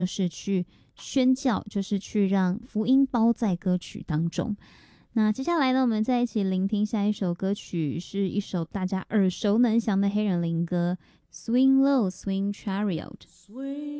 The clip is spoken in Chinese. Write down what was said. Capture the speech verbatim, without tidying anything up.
就是去宣教，就是去让福音包在歌曲当中。那接下来呢，我们再一起聆听下一首歌曲，是一首大家耳熟能详的黑人灵歌 Swing Low Swing Chariot。